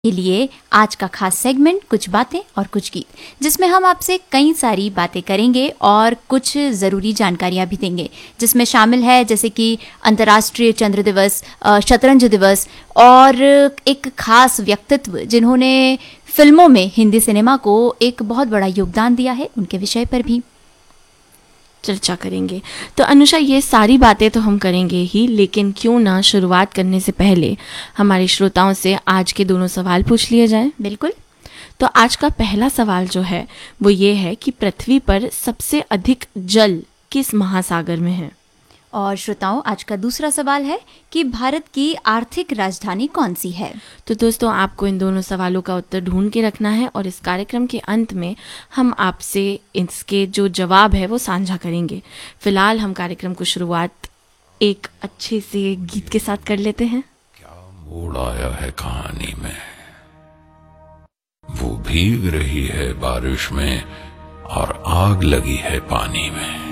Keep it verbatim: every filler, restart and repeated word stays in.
के लिए आज का खास सेगमेंट कुछ बातें और कुछ गीत, जिसमें हम आपसे कई सारी बातें करेंगे और कुछ ज़रूरी जानकारियां भी देंगे, जिसमें शामिल है जैसे कि अंतर्राष्ट्रीय चंद्र दिवस, शतरंज दिवस और एक खास व्यक्तित्व जिन्होंने फिल्मों में हिंदी सिनेमा को एक बहुत बड़ा योगदान दिया है, उनके विषय पर भी चर्चा करेंगे। तो अनुषा, ये सारी बातें तो हम करेंगे ही, लेकिन क्यों ना शुरुआत करने से पहले हमारे श्रोताओं से आज के दोनों सवाल पूछ लिए जाएं। बिल्कुल। तो आज का पहला सवाल जो है वो ये है कि पृथ्वी पर सबसे अधिक जल किस महासागर में है। और श्रोताओं, आज का दूसरा सवाल है कि भारत की आर्थिक राजधानी कौन सी है। तो दोस्तों, आपको इन दोनों सवालों का उत्तर ढूंढ के रखना है और इस कार्यक्रम के अंत में हम आपसे इसके जो जवाब है वो साझा करेंगे। फिलहाल हम कार्यक्रम को शुरुआत एक अच्छे से गीत के साथ कर लेते हैं। क्या मोड़ आया है कहानी में, वो भीग रही है बारिश में और आग लगी है पानी में।